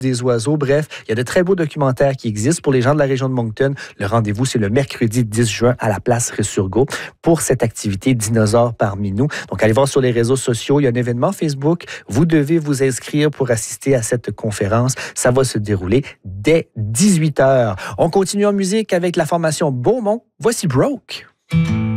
des oiseaux. Bref, il y a de très beaux documentaires qui existent pour les gens de la région de Moncton. Le rendez-vous, c'est le mercredi 10 juin à la place Ressurgo pour cette activité Dinosaures parmi nous. Donc, allez voir sur les réseaux sociaux. Il y a un événement Facebook. Vous devez vous inscrire pour assister à cette conférence. Ça va se dérouler dès 18h. On continue en musique avec la formation Beaumont. Voici Broke.